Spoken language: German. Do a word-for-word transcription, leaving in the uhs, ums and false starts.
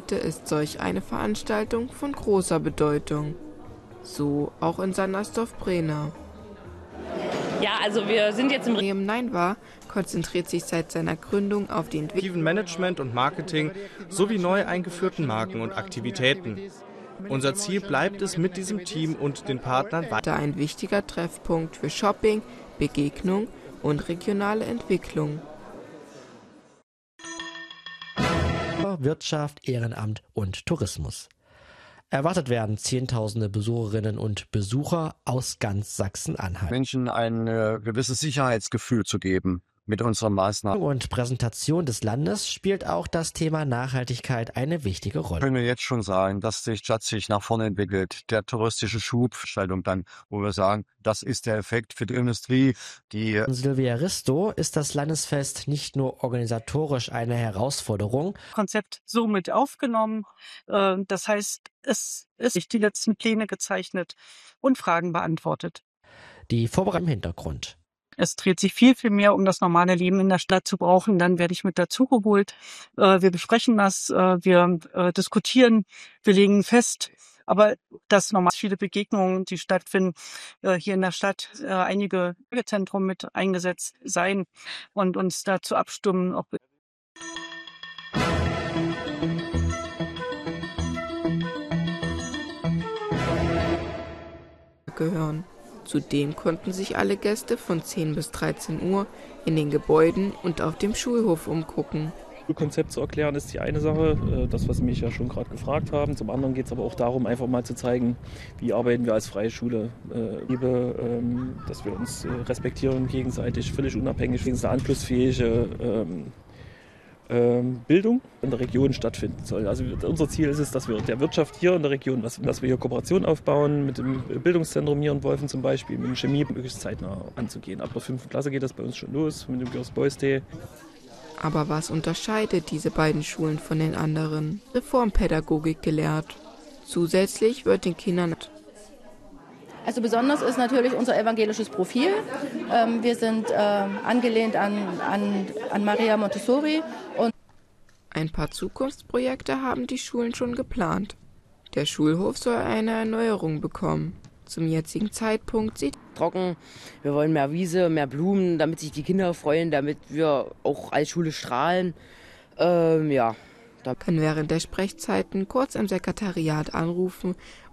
Heute ist solch eine Veranstaltung von großer Bedeutung. So auch in Sandersdorf-Brena. Ja, also wir sind jetzt im Unternehmen Neinwa konzentriert sich seit seiner Gründung auf die Entwicklung Management und Marketing sowie neu eingeführten Marken und Aktivitäten. Unser Ziel bleibt es, mit diesem Team und den Partnern weiter ein wichtiger Treffpunkt für Shopping, Begegnung und regionale Entwicklung. Wirtschaft, Ehrenamt und Tourismus. Erwartet werden Zehntausende Besucherinnen und Besucher aus ganz Sachsen-Anhalt. Menschen ein äh, gewisses Sicherheitsgefühl zu geben mit unseren Maßnahmen. Und Präsentation des Landes spielt auch das Thema Nachhaltigkeit eine wichtige Rolle. Können wir jetzt schon sagen, dass die Stadt sich nach vorne entwickelt. Der touristische Schubstellung dann, wo wir sagen, das ist der Effekt für die Industrie. Die Silvia Risto ist das Landesfest nicht nur organisatorisch eine Herausforderung. Konzept somit aufgenommen. Das heißt, es ist die letzten Pläne gezeichnet und Fragen beantwortet. Die Vorbereitung im Hintergrund. Es dreht sich viel, viel mehr um das normale Leben in der Stadt zu brauchen. Dann werde ich mit dazugeholt. Wir besprechen das, wir diskutieren, wir legen fest. Aber dass normal viele Begegnungen, die stattfinden, hier in der Stadt, einige Zentrum mit eingesetzt sein und uns dazu abstimmen, ob gehören. Zudem konnten sich alle Gäste von zehn bis dreizehn Uhr in den Gebäuden und auf dem Schulhof umgucken. Das Konzept zu erklären ist die eine Sache, das, was Sie mich ja schon gerade gefragt haben. Zum anderen geht es aber auch darum, einfach mal zu zeigen, wie arbeiten wir als freie Schule. Äh, Liebe, ähm, dass wir uns äh, respektieren gegenseitig, völlig unabhängig, wegen einer anschlussfähige ähm, ähm, Bildung in der Region stattfinden soll. Also unser Ziel ist es, dass wir der Wirtschaft hier in der Region, dass, dass wir hier Kooperation aufbauen, mit dem Bildungszentrum hier in Wolfen zum Beispiel, mit dem Chemie möglichst zeitnah anzugehen. Ab der fünften Klasse geht das bei uns schon los, mit dem Girls Boys Day. Aber was unterscheidet diese beiden Schulen von den anderen? Reformpädagogik gelehrt. Zusätzlich wird den Kindern... Also besonders ist natürlich unser evangelisches Profil. Ähm, wir sind äh, angelehnt an, an, an Maria Montessori. Und ein paar Zukunftsprojekte haben die Schulen schon geplant. Der Schulhof soll eine Erneuerung bekommen. Zum jetzigen Zeitpunkt sieht trocken. Wir wollen mehr Wiese, mehr Blumen, damit sich die Kinder freuen, damit wir auch als Schule strahlen. Ähm, ja. Kann während der Sprechzeiten kurz im Sekretariat anrufen